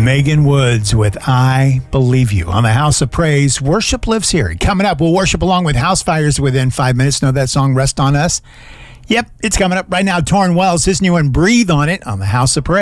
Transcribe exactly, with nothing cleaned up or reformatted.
Megan Woods with I Believe You on the House of Praise. Worship lives here. Coming up, we'll worship along with House Fires within five minutes. Know that song, Rest on Us? Yep, it's coming up right now. Torrin Wells, his new one, Breathe on It on the House of Praise.